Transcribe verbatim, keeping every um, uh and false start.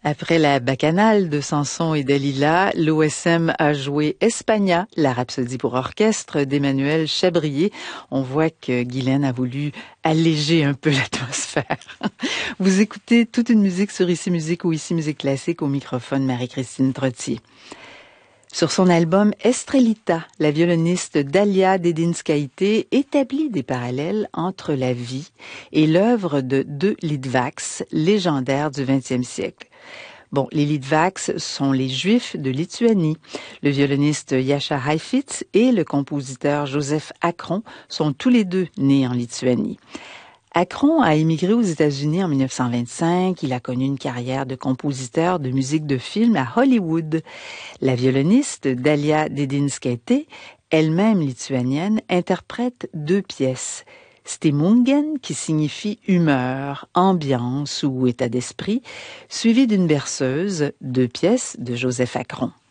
Après la bacchanale de Samson et Dalila, l'O S M a joué España, la rhapsodie pour orchestre d'Emmanuel Chabrier. On voit que Guylaine a voulu alléger un peu l'atmosphère. Vous écoutez toute une musique sur Ici Musique ou Ici Musique Classique, au microphone Marie-Christine Trottier. Sur son album Estrellita, la violoniste Dalia Dedinskaite établit des parallèles entre la vie et l'œuvre de deux Litvaks, légendaires du vingtième siècle. Bon, les Litvaks sont les Juifs de Lituanie. Le violoniste Jascha Heifetz et le compositeur Joseph Akron sont tous les deux nés en Lituanie. Akron a émigré aux États-Unis en dix-neuf cent vingt-cinq. Il a connu une carrière de compositeur de musique de film à Hollywood. La violoniste Dalia Dedinskaite, elle-même lituanienne, interprète deux pièces. Stimungen, qui signifie humeur, ambiance ou état d'esprit, suivie d'une berceuse, deux pièces de Joseph Akron.